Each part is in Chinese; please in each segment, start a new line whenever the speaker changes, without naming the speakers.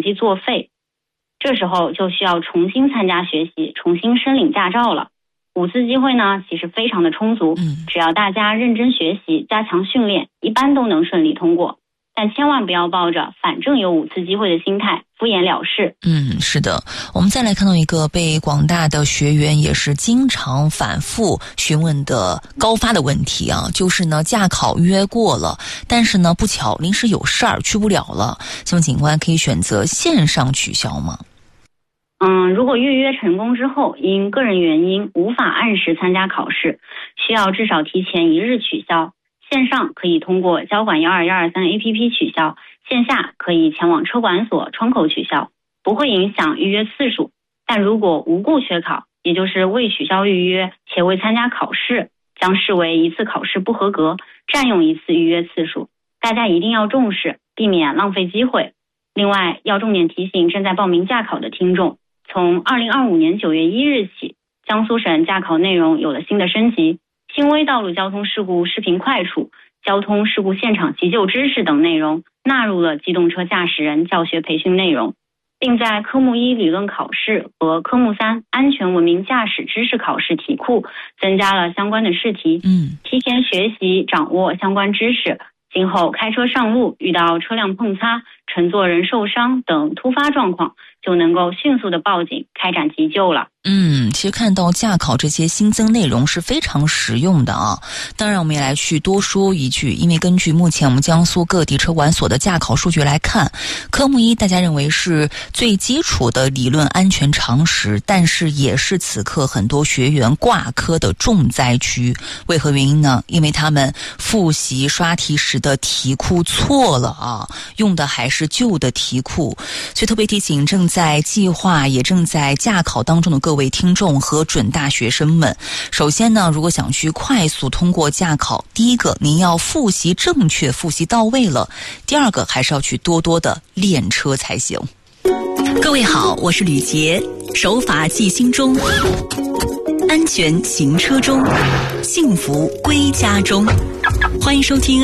绩作废，这时候就需要重新参加学习，重新申领驾照了。5次机会呢，其实非常的充足，只要大家认真学习，加强训练，一般都能顺利通过。但千万不要抱着反正有5次机会的心态敷衍了事。
是的。我们再来看到一个被广大的学员也是经常反复询问的高发的问题啊，就是呢驾考预约过了，但是呢不巧临时有事儿去不了了，请问警官可以选择线上取消吗？
如果预约成功之后，因个人原因无法按时参加考试，需要至少提前1日取消。线上可以通过交管12123 APP 取消，线下可以前往车管所窗口取消，不会影响预约次数。但如果无故缺考，也就是未取消预约且未参加考试，将视为1次考试不合格，占用1次预约次数。大家一定要重视，避免浪费机会。另外，要重点提醒正在报名驾考的听众，从2025年9月1日起，江苏省驾考内容有了新的升级，轻微道路交通事故视频快处、交通事故现场急救知识等内容纳入了机动车驾驶人教学培训内容，并在科目1理论考试和科目3安全文明驾驶知识考试题库增加了相关的试题，提前学习掌握相关知识，今后开车上路遇到车辆碰擦、乘坐人受伤等突发状况，就能够迅速的报警开展急救了。
其实看到驾考这些新增内容是非常实用的啊。当然我们也来去多说一句，因为根据目前我们江苏各地车管所的驾考数据来看，科目1大家认为是最基础的理论安全常识，但是也是此刻很多学员挂科的重灾区。为何原因呢？因为他们复习刷题时的题库错了啊，用的还是旧的题库。所以特别提醒正在计划也正在驾考当中的各位听众和准大学生们，首先呢，如果想去快速通过驾考，第一个您要复习正确，复习到位了，第二个还是要去多多的练车才行。
各位好，我是吕杰，守法记心中，安全行车中，幸福归家中。欢迎收听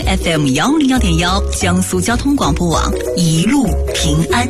FM101.1 江苏交通广播网，一路平安。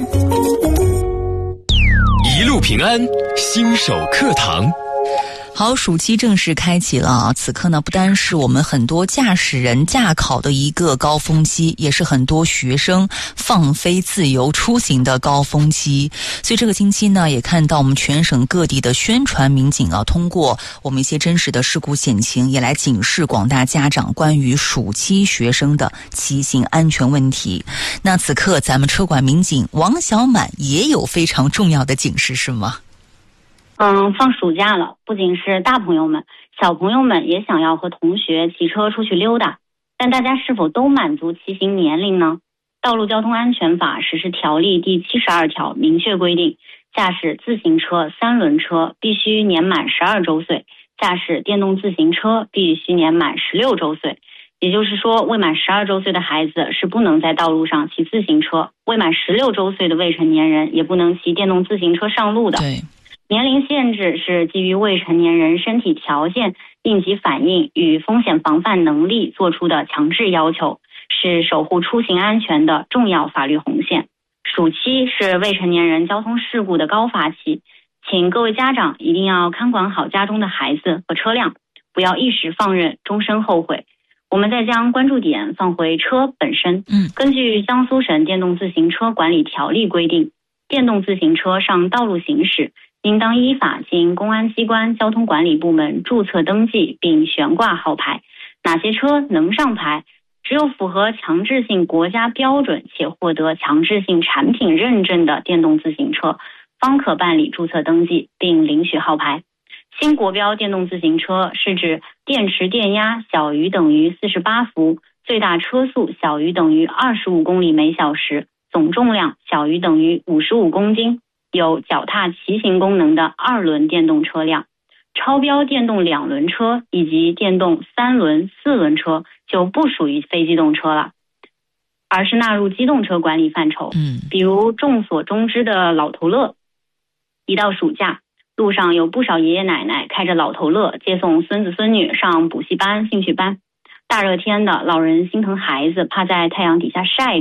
一路平安，新手课堂。
好，暑期正式开启了啊！此刻呢，不单是我们很多驾驶人驾考的一个高峰期，也是很多学生放飞自由出行的高峰期。所以这个星期呢，也看到我们全省各地的宣传民警啊，通过我们一些真实的事故险情，也来警示广大家长关于暑期学生的骑行安全问题。那此刻咱们车管民警王小满也有非常重要的警示，是吗？
放暑假了，不仅是大朋友们，小朋友们也想要和同学骑车出去溜达，但大家是否都满足骑行年龄呢？道路交通安全法实施条例第72条明确规定，驾驶自行车、3轮车必须年满12周岁，驾驶电动自行车必须年满16周岁。也就是说，未满12周岁的孩子是不能在道路上骑自行车，未满16周岁的未成年人也不能骑电动自行车上路的。
对。
年龄限制是基于未成年人身体条件、应急反应与风险防范能力做出的强制要求，是守护出行安全的重要法律红线。暑期是未成年人交通事故的高发期，请各位家长一定要看管好家中的孩子和车辆，不要一时放任，终身后悔。我们再将关注点放回车本身。根据江苏省电动自行车管理条例规定，电动自行车上道路行驶应当依法经公安机关交通管理部门注册登记并悬挂号牌。哪些车能上牌？只有符合强制性国家标准且获得强制性产品认证的电动自行车，方可办理注册登记并领取号牌。新国标电动自行车是指电池电压小于等于48伏，最大车速小于等于25公里每小时，总重量小于等于55公斤，有脚踏骑行功能的2轮电动车辆。超标电动2轮车以及电动3轮、4轮车就不属于非机动车了，而是纳入机动车管理范畴。比如众所周知的老头乐，一到暑假，路上有不少爷爷奶奶开着老头乐接送孙子孙女上补习班、兴趣班。大热天的，老人心疼孩子，怕在太阳底下晒着，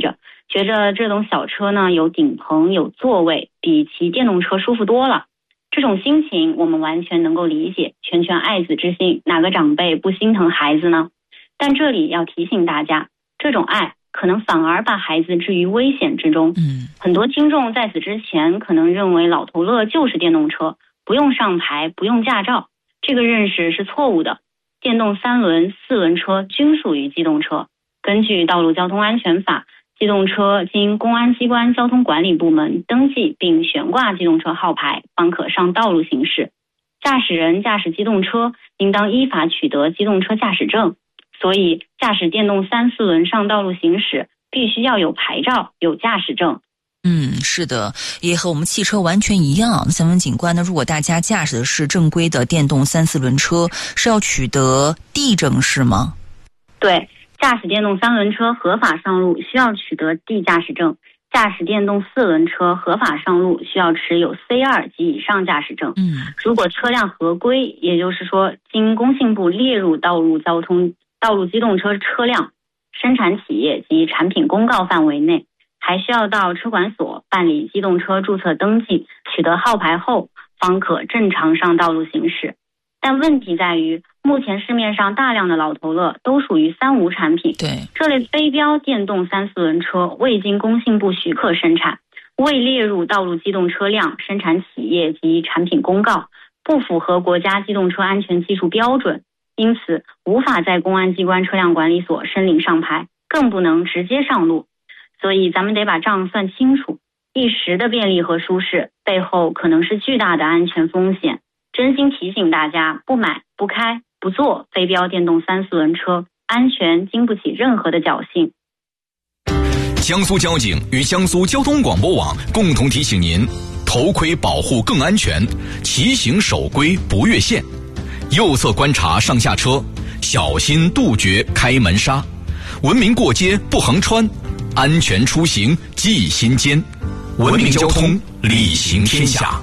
觉着这种小车呢有顶棚有座位，比骑电动车舒服多了。这种心情我们完全能够理解，拳拳爱子之心，哪个长辈不心疼孩子呢？但这里要提醒大家，这种爱可能反而把孩子置于危险之中。很多听众在此之前可能认为老头乐就是电动车，不用上牌，不用驾照，这个认识是错误的。电动3轮、4轮车均属于机动车。根据道路交通安全法，机动车经公安机关交通管理部门登记并悬挂机动车号牌，方可上道路行驶。驾驶人驾驶机动车应当依法取得机动车驾驶证，所以驾驶电动3、4轮上道路行驶必须要有牌照、有驾驶证。
是的，也和我们汽车完全一样。想问警官呢，如果大家驾驶的是正规的电动3、4轮车，是要取得D证是吗？
对，驾驶电动3轮车合法上路需要取得 D 驾驶证，驾驶电动4轮车合法上路需要持有 C2 及以上驾驶证。如果车辆合规，也就是说经工信部列入道路机动车车辆生产企业及产品公告范围内，还需要到车管所办理机动车注册登记，取得号牌后方可正常上道路行驶。但问题在于，目前市面上大量的老头乐都属于3无产品。
对，
这类非标电动3、4轮车未经工信部许可生产，未列入道路机动车辆生产企业及产品公告，不符合国家机动车安全技术标准，因此无法在公安机关车辆管理所申领上牌，更不能直接上路。所以咱们得把账算清楚，一时的便利和舒适背后可能是巨大的安全风险。真心提醒大家，不买、不开、不坐非标电动3、4轮车，安全经不起任何的侥幸。
江苏交警与江苏交通广播网共同提醒您：头盔保护更安全，骑行守规不越线，右侧观察上下车，小心杜绝开门刹，文明过街不横穿，安全出行记心间，文明交通礼行天下。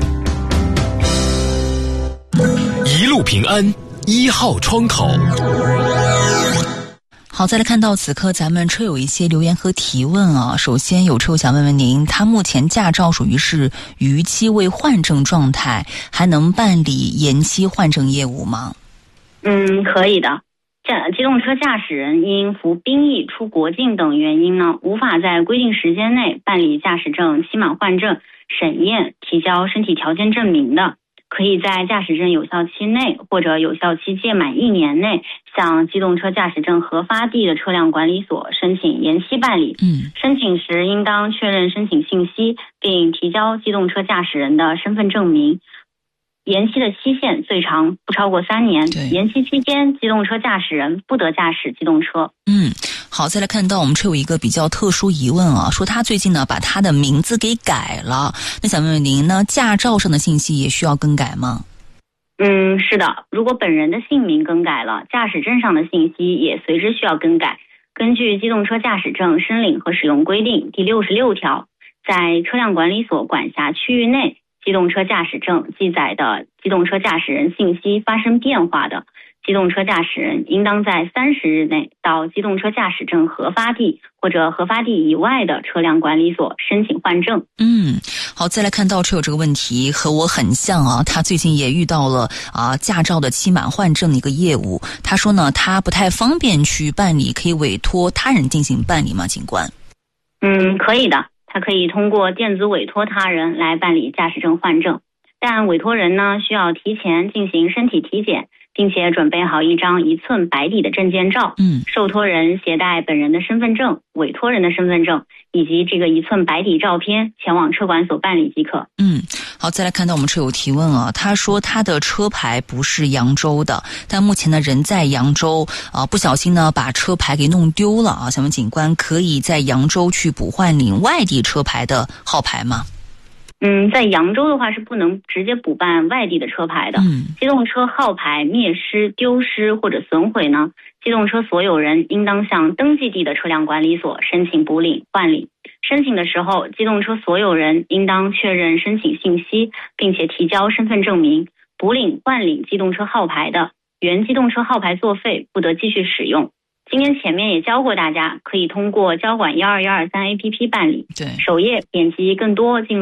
一路平安，1号窗口。
好，再来看到此刻咱们车友一些留言和提问啊。首先有车友想问问您，他目前驾照属于是逾期未换证状态，还能办理延期换证业务吗？
可以的。机动车驾驶人因服兵役、出国境等原因呢，无法在规定时间内办理驾驶证期满换证、审验、提交身体条件证明的，可以在驾驶证有效期内或者有效期届满1年内，向机动车驾驶证核发地的车辆管理所申请延期办理。申请时应当确认申请信息，并提交机动车驾驶人的身份证明。延期的期限最长不超过3年。延期期间，机动车驾驶人不得驾驶机动车。
好，再来看到我们车有一个比较特殊疑问啊，说他最近呢把他的名字给改了，那想问问您呢，驾照上的信息也需要更改吗？
是的，如果本人的姓名更改了，驾驶证上的信息也随之需要更改。根据《机动车驾驶证申领和使用规定》第66条，在车辆管理所管辖区域内，机动车驾驶证记载的机动车驾驶人信息发生变化的，机动车驾驶人应当在30日内到机动车驾驶证核发地或者核发地以外的车辆管理所申请换证。
好，再来看到车友这个问题和我很像啊，他最近也遇到了驾照的期满换证的一个业务。他说呢，他不太方便去办理，可以委托他人进行办理吗？警官？
可以的，他可以通过电子委托他人来办理驾驶证换证，但委托人呢需要提前进行身体体检，并且准备好一张1寸白底的证件照。受托人携带本人的身份证、委托人的身份证以及这个1寸白底照片前往车管所办理即可。
好，再来看到我们车友提问啊，他说他的车牌不是扬州的，但目前呢人在扬州不小心呢把车牌给弄丢了啊，想问警官可以在扬州去补换领外地车牌的号牌吗？
在扬州的话是不能直接补办外地的车牌的。机动车号牌灭失、丢失或者损毁呢，机动车所有人应当向登记地的车辆管理所申请补领、换领。申请的时候，机动车所有人应当确认申请信息，并且提交身份证明。补领、换领机动车号牌的，原机动车号牌作废不得继续使用。 今天前面也教过大家，可以通过交管12123 APP 办理。
对，
首页点击更多进入